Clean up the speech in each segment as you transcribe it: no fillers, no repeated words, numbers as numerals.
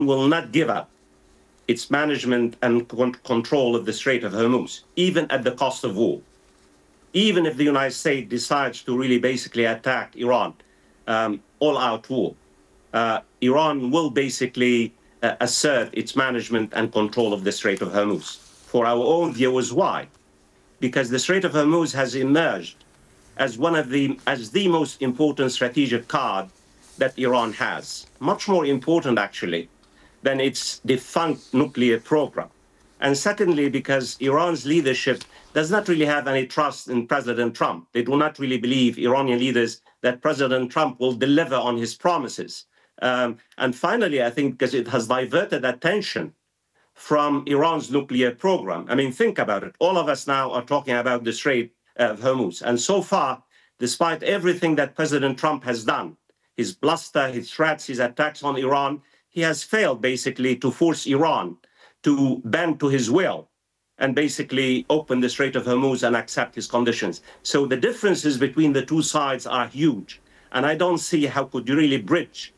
will not give up its management and control of the Strait of Hormuz, even at the cost of war. Even if the United States decides to really basically attack Iran, all-out war, Iran will basically assert its management and control of the Strait of Hormuz. For our own viewers, why? Because the Strait of Hormuz has emerged as the most important strategic card that Iran has, much more important actually than its defunct nuclear program. And secondly, because Iran's leadership does not really have any trust in President Trump. They do not really believe, Iranian leaders, that President Trump will deliver on his promises. And finally, I think because it has diverted attention from Iran's nuclear program. I mean, think about it. All of us now are talking about the Strait of Hormuz. And so far, despite everything that President Trump has done, his bluster, his threats, his attacks on Iran, he has failed basically to force Iran to bend to his will and basically open the Strait of Hormuz and accept his conditions. So the differences between the two sides are huge. And I don't see how could you really bridge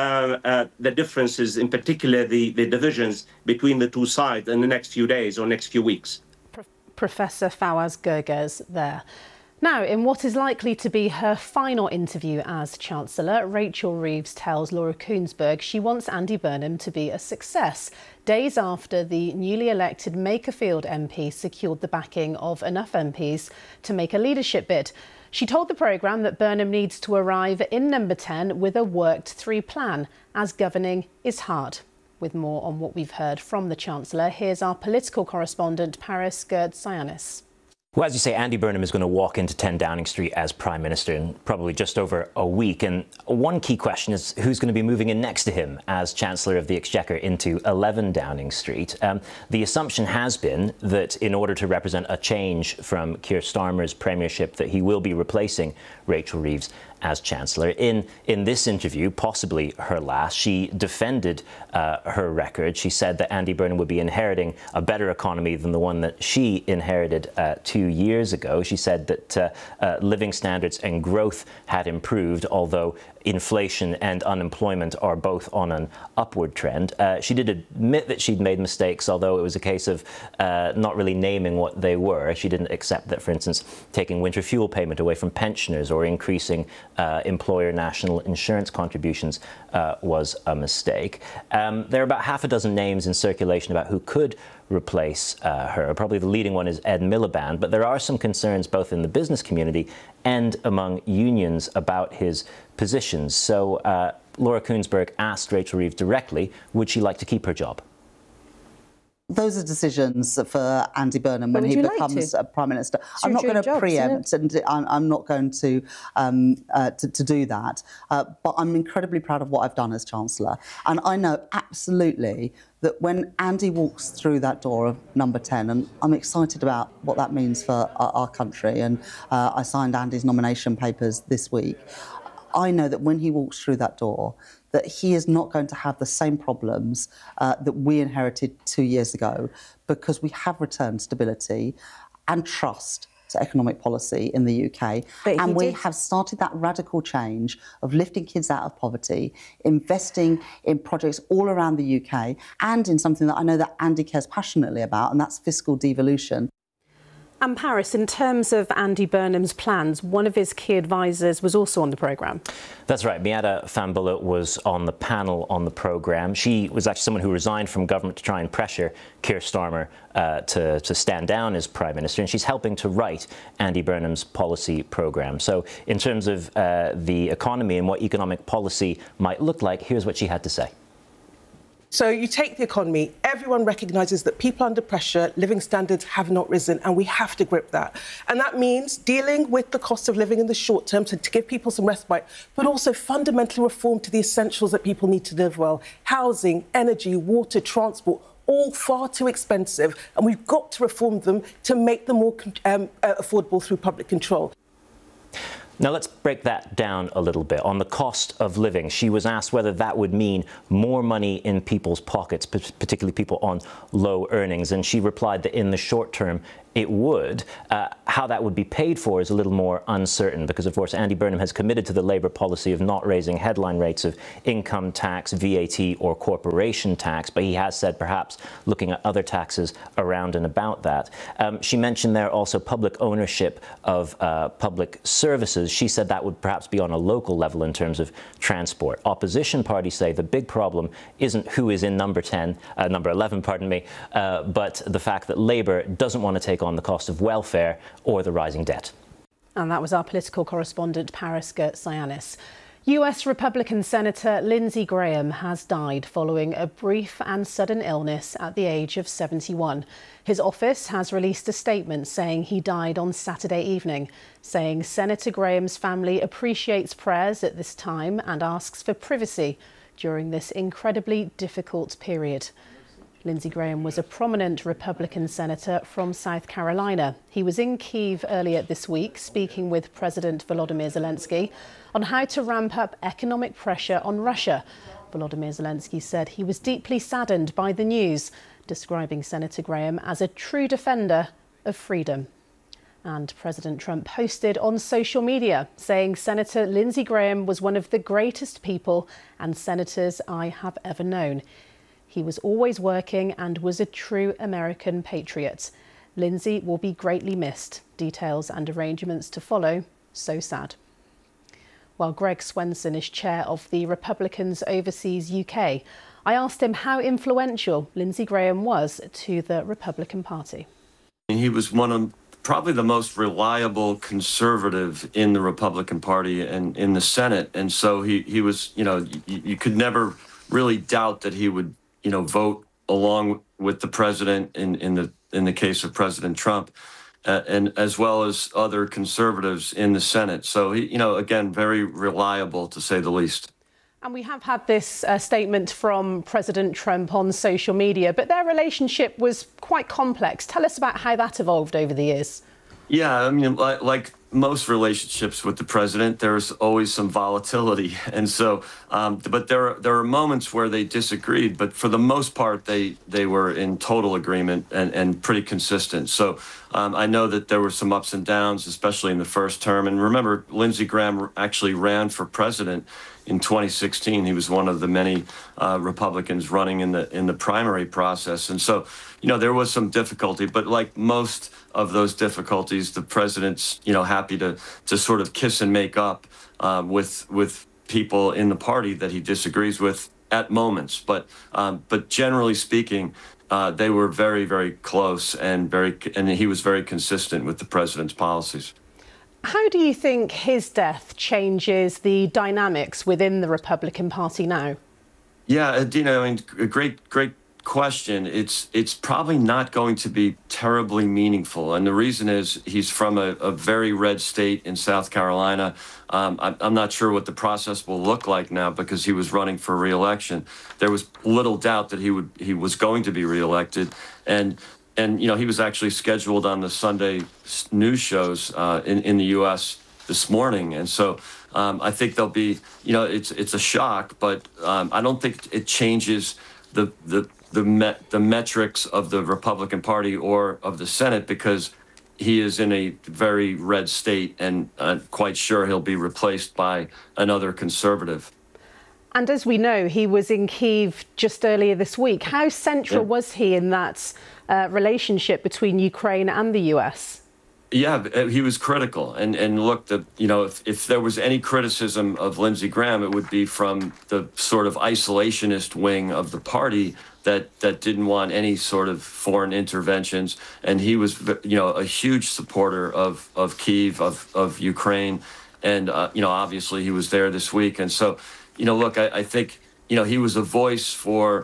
the differences, in particular the divisions between the two sides in the next few days or next few weeks. Professor Fawaz Gerges there. Now, in what is likely to be her final interview as Chancellor, Rachel Reeves tells Laura Kuenssberg she wants Andy Burnham to be a success, days after the newly elected Makerfield MP secured the backing of enough MPs to make a leadership bid. She told the programme that Burnham needs to arrive in Number 10 with a worked-through plan, as governing is hard. With more on what we've heard from the Chancellor, here's our political correspondent, Paris Gerd-Sayanis. Well, as you say, Andy Burnham is going to walk into 10 Downing Street as Prime Minister in probably just over a week. And one key question is who's going to be moving in next to him as Chancellor of the Exchequer into 11 Downing Street. The assumption has been that in order to represent a change from Keir Starmer's premiership, that he will be replacing Rachel Reeves as Chancellor. In this interview, possibly her last, she defended her record. She said that Andy Burnham would be inheriting a better economy than the one that she inherited 2 years ago. She said that living standards and growth had improved, although inflation and unemployment are both on an upward trend. She did admit that she'd made mistakes, although it was a case of not really naming what they were. She didn't accept that, for instance, taking winter fuel payment away from pensioners or increasing employer national insurance contributions was a mistake. There are about half a dozen names in circulation about who could replace her. Probably the leading one is Ed Miliband, but there are some concerns both in the business community and among unions about his positions. So Laura Kuenssberg asked Rachel Reeves directly, would she like to keep her job? Those are decisions for Andy Burnham when he becomes Prime Minister. I'm not going to preempt, and I'm not going to do that. But I'm incredibly proud of what I've done as Chancellor. And I know absolutely that when Andy walks through that door of Number 10, and I'm excited about what that means for our country, and I signed Andy's nomination papers this week, I know that when he walks through that door, that he is not going to have the same problems that we inherited 2 years ago, because we have returned stability and trust to economic policy in the UK. And we have started that radical change of lifting kids out of poverty, investing in projects all around the UK, and in something that I know that Andy cares passionately about, and that's fiscal devolution. And Paris, in terms of Andy Burnham's plans, one of his key advisors was also on the programme. That's right. Miata Fahnbulleh was on the panel on the programme. She was actually someone who resigned from government to try and pressure Keir Starmer to stand down as Prime Minister, and she's helping to write Andy Burnham's policy programme. So in terms of the economy and what economic policy might look like, here's what she had to say. So you take the economy, everyone recognises that people under pressure, living standards have not risen, and we have to grip that. And that means dealing with the cost of living in the short term to give people some respite, but also fundamental reform to the essentials that people need to live well. Housing, energy, water, transport, all far too expensive, and we've got to reform them to make them more affordable through public control. Now, let's break that down a little bit. On the cost of living, she was asked whether that would mean more money in people's pockets, particularly people on low earnings. And she replied that in the short term, it would. How that would be paid for is a little more uncertain because, of course, Andy Burnham has committed to the Labour policy of not raising headline rates of income tax, VAT or corporation tax, but he has said perhaps looking at other taxes around and about that. She mentioned there also public ownership of public services. She said that would perhaps be on a local level in terms of transport. Opposition parties say the big problem isn't who is in number 11, pardon me, but the fact that Labour doesn't want to take on the cost of welfare or the rising debt. And that was our political correspondent, Pariska Sionis. US Republican Senator Lindsey Graham has died following a brief and sudden illness at the age of 71. His office has released a statement saying he died on Saturday evening, saying Senator Graham's family appreciates prayers at this time and asks for privacy during this incredibly difficult period. Lindsey Graham was a prominent Republican senator from South Carolina. He was in Kyiv earlier this week speaking with President Volodymyr Zelensky on how to ramp up economic pressure on Russia. Volodymyr Zelensky said he was deeply saddened by the news, describing Senator Graham as a true defender of freedom. And President Trump posted on social media saying Senator Lindsey Graham was one of the greatest people and senators I have ever known. He was always working and was a true American patriot. Lindsey will be greatly missed. Details and arrangements to follow. So sad. While Greg Swenson is chair of the Republicans Overseas UK, I asked him how influential Lindsey Graham was to the Republican Party. He was one of probably the most reliable conservative in the Republican Party and in the Senate. And so he was, you could never really doubt that he would vote along with the president in the case of President Trump, and as well as other conservatives in the Senate. So he, again, very reliable to say the least. And we have had this statement from President Trump on social media, but their relationship was quite complex. Tell us about how that evolved over the years. Yeah, I mean, like most relationships with the president, there's always some volatility. And so, but there are moments where they disagreed, but for the most part, they were in total agreement and pretty consistent. So I know that there were some ups and downs, especially in the first term. And remember, Lindsey Graham actually ran for president in 2016. He was one of the many Republicans running in the primary process. And so, there was some difficulty, but like most of those difficulties, the president's, happy to sort of kiss and make up with people in the party that he disagrees with at moments. But generally speaking, they were very, very close and he was very consistent with the president's policies. How do you think his death changes the dynamics within the Republican Party now? Yeah, Dina, I mean, a great question. It's probably not going to be terribly meaningful. And the reason is he's from a very red state in South Carolina. I'm not sure what the process will look like now because he was running for re-election. There was little doubt that he was going to be re-elected. And he was actually scheduled on the Sunday news shows in the U.S. this morning. And so I think there'll be, it's a shock, but I don't think it changes the metrics of the Republican Party or of the Senate because he is in a very red state and I'm quite sure he'll be replaced by another conservative. And as we know, he was in Kyiv just earlier this week. How central was he in that relationship between Ukraine and the US? Yeah, he was critical. And look, if there was any criticism of Lindsey Graham, it would be from the sort of isolationist wing of the party that didn't want any sort of foreign interventions. And he was, a huge supporter of Kyiv, of Ukraine. And, obviously he was there this week. And so, look, I think, he was a voice for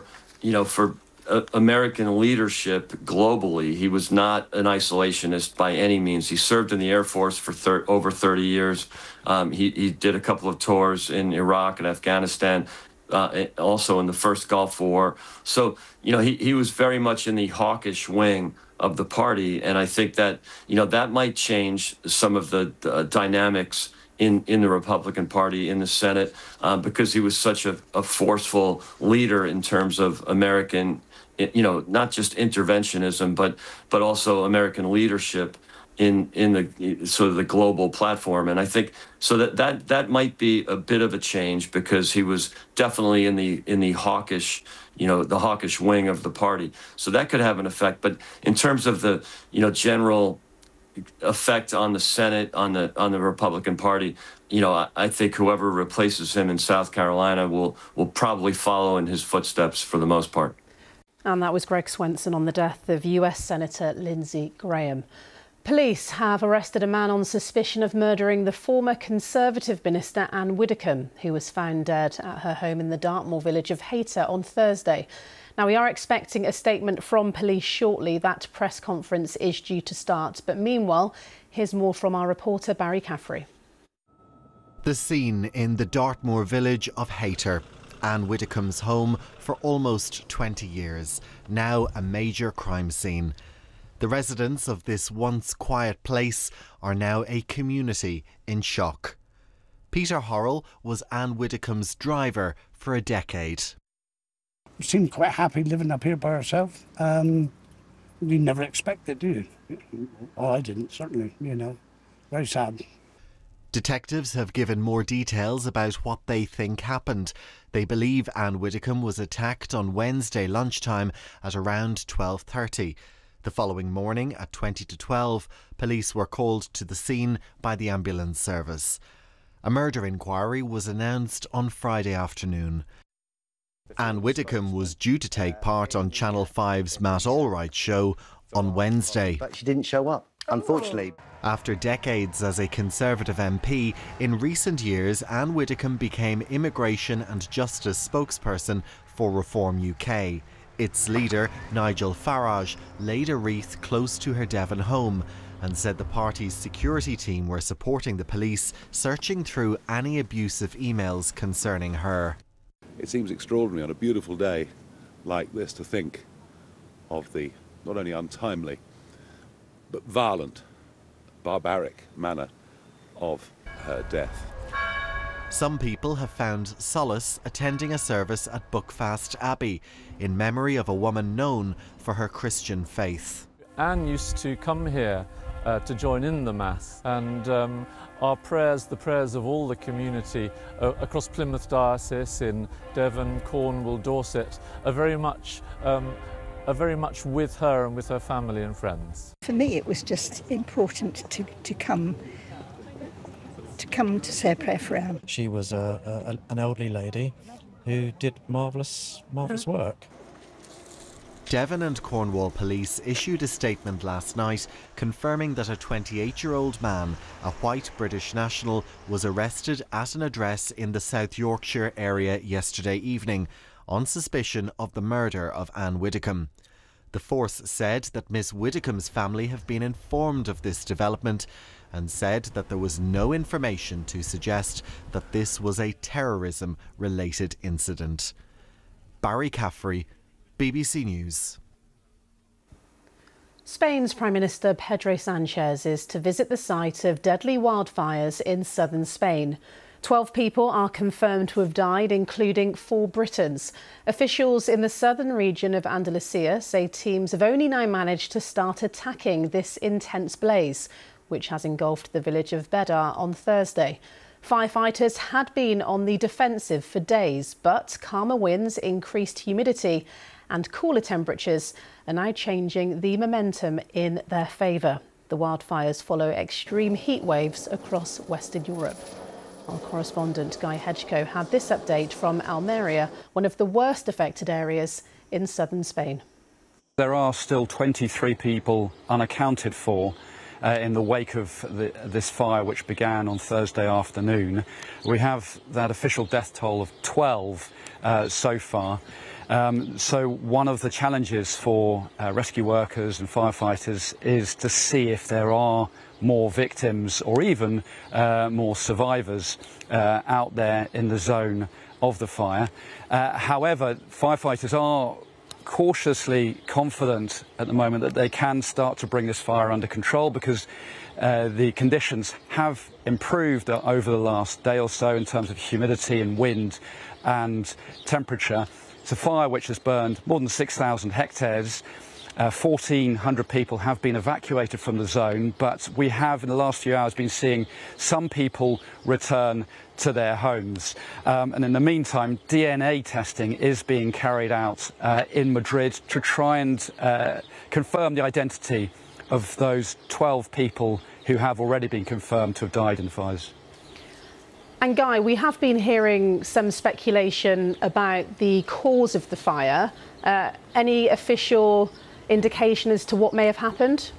American leadership globally. He was not an isolationist by any means. He served in the Air Force for over 30 years. He did a couple of tours in Iraq and Afghanistan, also in the first Gulf War. So, he was very much in the hawkish wing of the party. And I think that, that might change some of the dynamics in the Republican Party, in the Senate, because he was such a forceful leader in terms of American, not just interventionism, but also American leadership in the sort of the global platform. And I think so that might be a bit of a change, because he was definitely in the hawkish, the hawkish wing of the party. So that could have an effect. But in terms of the, general effect on the Senate, on the Republican Party, I think whoever replaces him in South Carolina will probably follow in his footsteps for the most part. And that was Greg Swenson on the death of US Senator Lindsey Graham. Police have arrested a man on suspicion of murdering the former Conservative minister Anne Widdecombe, who was found dead at her home in the Dartmoor village of Hayter on Thursday. Now, we are expecting a statement from police shortly. That press conference is due to start. But meanwhile, here's more from our reporter Barry Caffrey. The scene in the Dartmoor village of Hayter, Anne Widdecombe's home for almost 20 years, now a major crime scene. The residents of this once quiet place are now a community in shock. Peter Horrell was Anne Widdecombe's driver for a decade. She seemed quite happy living up here by herself. You never expect it, do you? Oh, I didn't, certainly, Very sad. Detectives have given more details about what they think happened. They believe Anne Widdecombe was attacked on Wednesday lunchtime at around 12:30. The following morning at 20 to 12, police were called to the scene by the ambulance service. A murder inquiry was announced on Friday afternoon. Anne Widdecombe was due to take part on Channel 5's Matt Allwright show on Wednesday. But she didn't show up, unfortunately. After decades as a Conservative MP, in recent years Anne Widdecombe became Immigration and Justice spokesperson for Reform UK. Its leader, Nigel Farage, laid a wreath close to her Devon home and said the party's security team were supporting the police, searching through any abusive emails concerning her. It seems extraordinary on a beautiful day like this to think of the not only untimely but violent, barbaric manner of her death. Some people have found solace attending a service at Buckfast Abbey in memory of a woman known for her Christian faith. Anne used to come here to join in the Mass, and our prayers, the prayers of all the community across Plymouth Diocese, in Devon, Cornwall, Dorset, are very much with her and with her family and friends. For me, it was just important to come to say a prayer for Anne. She was an elderly lady who did marvellous work. Devon and Cornwall police issued a statement last night confirming that a 28-year-old man, a white British national, was arrested at an address in the South Yorkshire area yesterday evening on suspicion of the murder of Anne Widdecombe. The force said that Miss Widdecombe's family have been informed of this development and said that there was no information to suggest that this was a terrorism-related incident. Barry Caffrey, BBC News. Spain's Prime Minister Pedro Sanchez is to visit the site of deadly wildfires in southern Spain. 12 people are confirmed to have died, including 4 Britons. Officials in the southern region of Andalusia say teams have only now managed to start attacking this intense blaze, which has engulfed the village of Bedar on Thursday. Firefighters had been on the defensive for days, but calmer winds, increased humidity and cooler temperatures are now changing the momentum in their favour. The wildfires follow extreme heat waves across Western Europe. Our correspondent Guy Hedgecoe had this update from Almeria, one of the worst affected areas in southern Spain. There are still 23 people unaccounted for in the wake of this fire, which began on Thursday afternoon. We have that official death toll of 12 so far. So one of the challenges for rescue workers and firefighters is to see if there are more victims or even more survivors out there in the zone of the fire. However, firefighters are cautiously confident at the moment that they can start to bring this fire under control because the conditions have improved over the last day or so in terms of humidity and wind and temperature. It's a fire which has burned more than 6,000 hectares. 1,400 people have been evacuated from the zone, but we have in the last few hours been seeing some people return to their homes. And in the meantime, DNA testing is being carried out in Madrid to try and confirm the identity of those 12 people who have already been confirmed to have died in the fires. And Guy, we have been hearing some speculation about the cause of the fire. Any official indication as to what may have happened?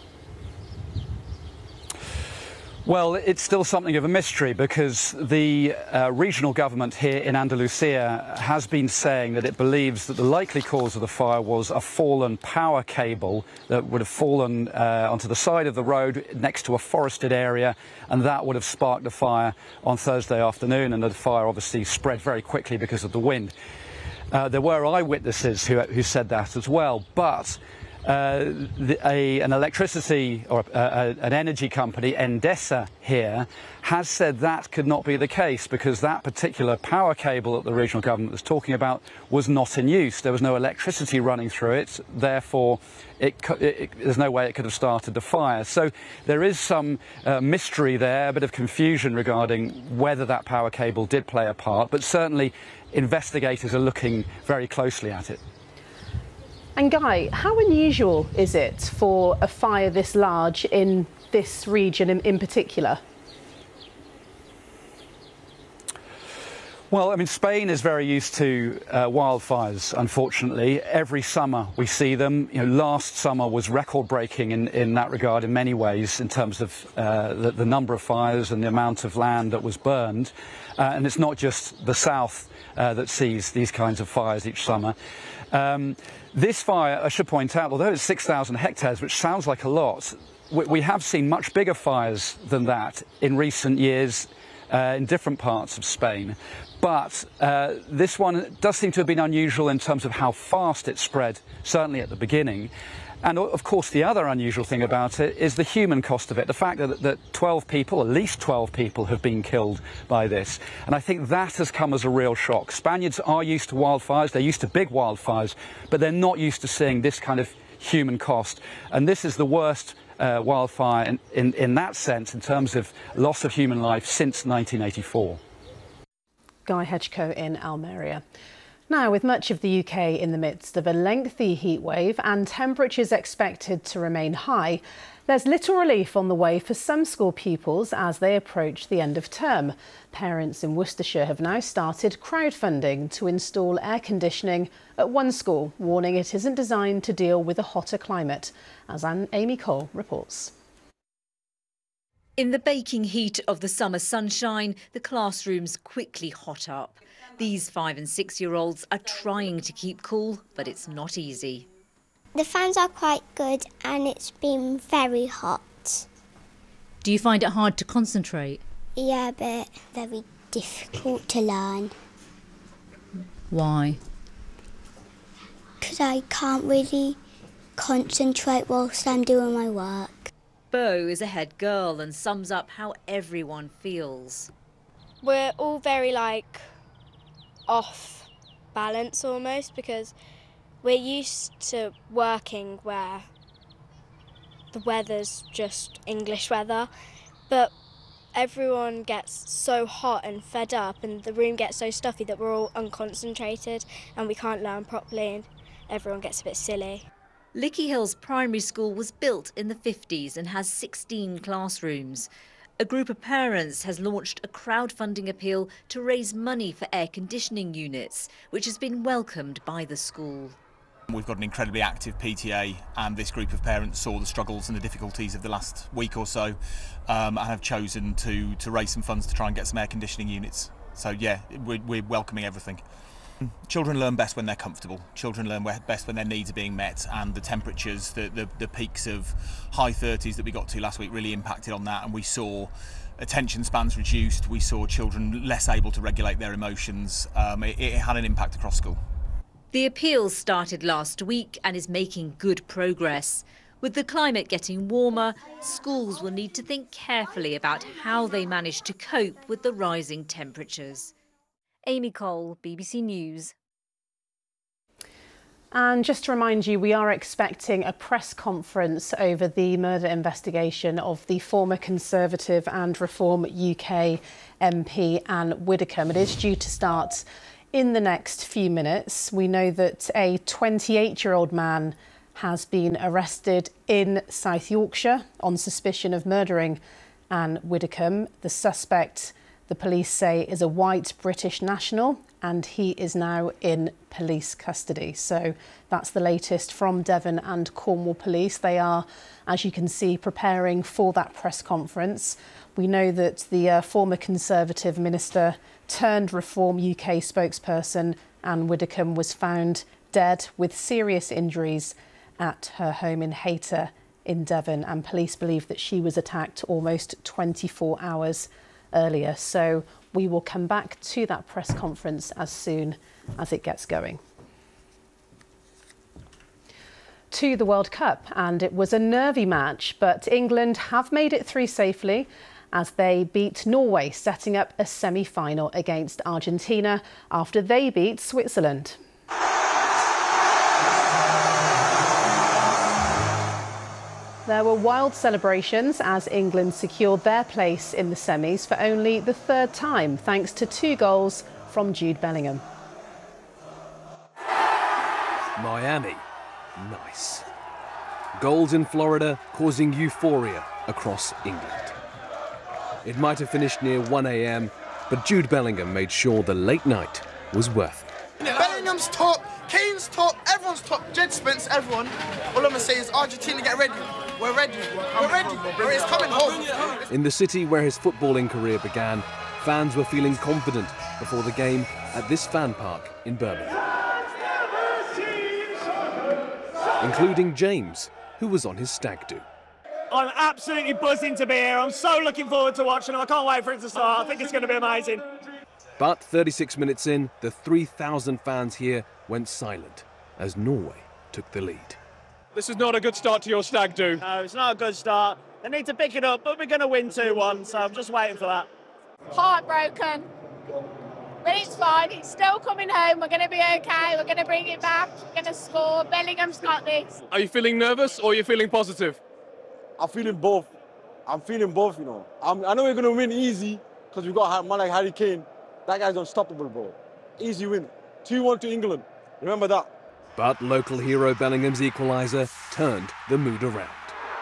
Well, it's still something of a mystery because the regional government here in Andalusia has been saying that it believes that the likely cause of the fire was a fallen power cable that would have fallen onto the side of the road next to a forested area, and that would have sparked the fire on Thursday afternoon, and the fire obviously spread very quickly because of the wind. There were eyewitnesses who said that as well, but an electricity or an energy company, Endesa here, has said that could not be the case because that particular power cable that the regional government was talking about was not in use. There was no electricity running through it, therefore there's no way it could have started the fire. So there is some mystery there, a bit of confusion regarding whether that power cable did play a part, but certainly investigators are looking very closely at it. And Guy, how unusual is it for a fire this large in this region in particular? Well, I mean, Spain is very used to wildfires, unfortunately. Every summer we see them. You know, last summer was record-breaking in that regard in many ways in terms of the number of fires and the amount of land that was burned. And it's not just the south that sees these kinds of fires each summer. This fire, I should point out, although it's 6,000 hectares, which sounds like a lot, we have seen much bigger fires than that in recent years in different parts of Spain. But this one does seem to have been unusual in terms of how fast it spread, certainly at the beginning. And of course, the other unusual thing about it is the human cost of it. The fact that 12 people, at least 12 people, have been killed by this. And I think that has come as a real shock. Spaniards are used to wildfires, they're used to big wildfires, but they're not used to seeing this kind of human cost. And this is the worst wildfire in that sense, in terms of loss of human life, since 1984. Guy Hedgecoe in Almeria. Now, with much of the UK in the midst of a lengthy heat wave and temperatures expected to remain high, there's little relief on the way for some school pupils as they approach the end of term. Parents in Worcestershire have now started crowdfunding to install air conditioning at one school, warning it isn't designed to deal with a hotter climate, as Amy Cole reports. In the baking heat of the summer sunshine, the classrooms quickly hot up. These 5- and 6-year-olds are trying to keep cool, but it's not easy. The fans are quite good and it's been very hot. Do you find it hard to concentrate? Yeah, but very difficult to learn. Why? Because I can't really concentrate whilst I'm doing my work. Bo is a head girl and sums up how everyone feels. We're all very off balance almost, because we're used to working where the weather's just English weather, but everyone gets so hot and fed up and the room gets so stuffy that we're all unconcentrated and we can't learn properly and everyone gets a bit silly. Lickey Hills Primary School was built in the 50s and has 16 classrooms. A group of parents has launched a crowdfunding appeal to raise money for air conditioning units, which has been welcomed by the school. We've got an incredibly active PTA, and this group of parents saw the struggles and the difficulties of the last week or so and have chosen to raise some funds to try and get some air conditioning units. So yeah, we're welcoming everything. Children learn best when they're comfortable. Children learn best when their needs are being met, and the temperatures, the peaks of high 30s that we got to last week really impacted on that, and we saw attention spans reduced, we saw children less able to regulate their emotions. It had an impact across school. The appeal started last week and is making good progress. With the climate getting warmer, schools will need to think carefully about how they manage to cope with the rising temperatures. Amy Cole, BBC News. And just to remind you, we are expecting a press conference over the murder investigation of the former Conservative and Reform UK MP Anne Widdecombe. It is due to start in the next few minutes. We know that a 28-year-old man has been arrested in South Yorkshire on suspicion of murdering Anne Widdecombe. The suspect, the police say, is a white British national, and he is now in police custody. So that's the latest from Devon and Cornwall Police. They are, as you can see, preparing for that press conference. We know that the former Conservative minister turned Reform UK spokesperson Anne Widdecombe was found dead with serious injuries at her home in Hayter in Devon, and police believe that she was attacked almost 24 hours earlier. So we will come back to that press conference as soon as it gets going. To the World Cup, and it was a nervy match, but England have made it through safely as they beat Norway, setting up a semi-final against Argentina after they beat Switzerland. There were wild celebrations as England secured their place in the semis for only the third time, thanks to 2 goals from Jude Bellingham. Miami, nice. Goals in Florida causing euphoria across England. It might have finished near 1 a.m, but Jude Bellingham made sure the late night was worth it. Bellingham's top, Kane's top, everyone's top, Jed Spence, everyone. All I'm going to say is Argentina, get ready. We're ready. We're ready. It's coming home. In the city where his footballing career began, fans were feeling confident before the game at this fan park in Birmingham. Including James, who was on his stag do. I'm absolutely buzzing to be here. I'm so looking forward to watching it. I can't wait for it to start. I think it's going to be amazing. But 36 minutes in, the 3,000 fans here went silent as Norway took the lead. This is not a good start to your stag do. No, it's not a good start. They need to pick it up, but we're going to win 2-1, so I'm just waiting for that. Heartbroken, but it's fine. It's still coming home. We're going to be okay. We're going to bring it back. We're going to score. Bellingham's got this. Are you feeling nervous or are you feeling positive? I'm feeling both. You know. I know we're going to win easy because we got a man like Harry Kane. That guy's unstoppable, bro. Easy win. 2-1 to England. Remember that. But local hero Bellingham's equaliser turned the mood around.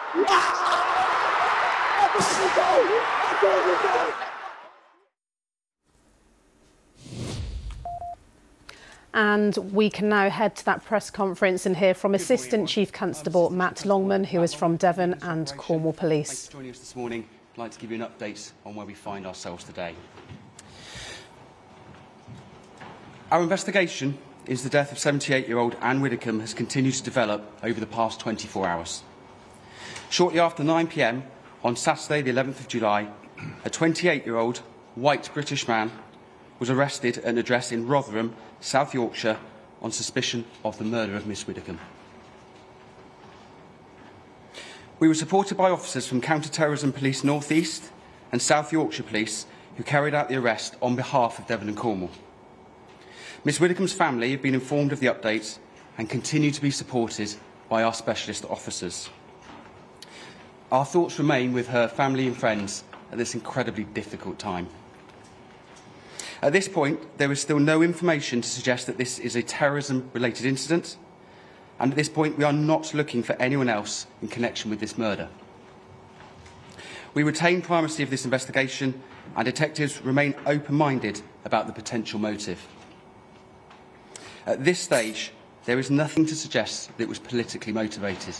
And we can now head to that press conference and hear from Assistant Chief Constable Matt Longman, who is from Devon and Cornwall Police. Thanks for joining us this morning. I'd like to give you an update on where we find ourselves today. Our investigation into the death of 78-year-old Anne Widdecombe has continued to develop over the past 24 hours. Shortly after 9 p.m. on Saturday, the 11th of July, a 28-year-old white British man was arrested at an address in Rotherham, South Yorkshire, on suspicion of the murder of Miss Widdecombe. We were supported by officers from Counter-Terrorism Police North East and South Yorkshire Police who carried out the arrest on behalf of Devon and Cornwall. Miss Widdecombe's family have been informed of the updates and continue to be supported by our specialist officers. Our thoughts remain with her family and friends at this incredibly difficult time. At this point, there is still no information to suggest that this is a terrorism-related incident, and at this point we are not looking for anyone else in connection with this murder. We retain primacy of this investigation, and detectives remain open-minded about the potential motive. At this stage, there is nothing to suggest that it was politically motivated.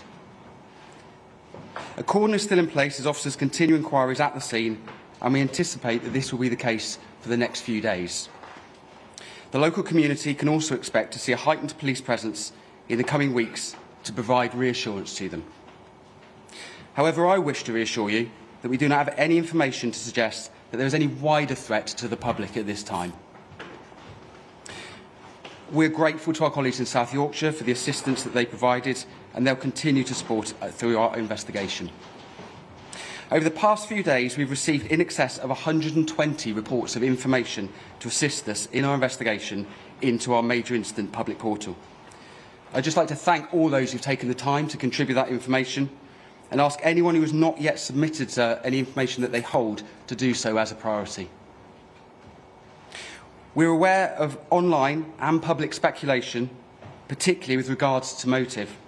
A cordon is still in place as officers continue inquiries at the scene, and we anticipate that this will be the case for the next few days. The local community can also expect to see a heightened police presence in the coming weeks to provide reassurance to them. However, I wish to reassure you that we do not have any information to suggest that there is any wider threat to the public at this time. We're grateful to our colleagues in South Yorkshire for the assistance that they provided, and they'll continue to support through our investigation. Over the past few days, we've received in excess of 120 reports of information to assist us in our investigation into our major incident public portal. I'd just like to thank all those who've taken the time to contribute that information and ask anyone who has not yet submitted any information that they hold to do so as a priority. We're aware of online and public speculation, particularly with regards to motive.